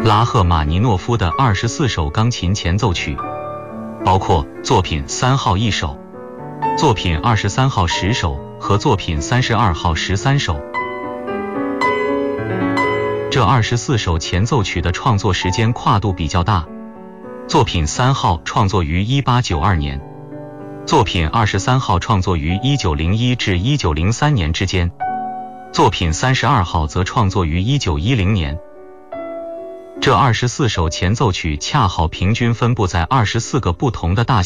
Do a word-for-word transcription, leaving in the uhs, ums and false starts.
拉赫玛尼诺夫的二十四首钢琴前奏曲，包括作品三号一首、作品二十三号十首和作品三十二号十三首。这二十四首前奏曲的创作时间跨度比较大，作品三号创作于一八九二年，作品二十三号创作于一九零一至一九零三年之间，作品三十二号则创作于一九一零年。这二十四首前奏曲恰好平均分布在二十四个不同的大小